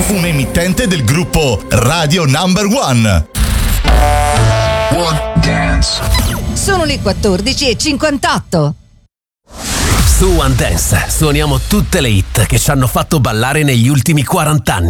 Un emittente del gruppo Radio Number One. One Dance. Sono le 14:58. Su One Dance suoniamo tutte le hit che ci hanno fatto ballare negli ultimi 40 anni.